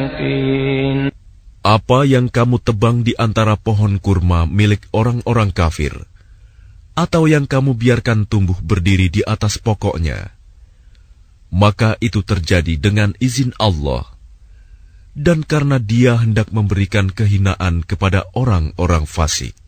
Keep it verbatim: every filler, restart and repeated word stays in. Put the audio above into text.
الصادقين. Apa yang kamu tebang di antara pohon kurma milik orang-orang kafir, atau yang kamu biarkan tumbuh berdiri di atas pokoknya, maka itu terjadi dengan izin Allah, dan karena Dia hendak memberikan kehinaan kepada orang-orang fasik.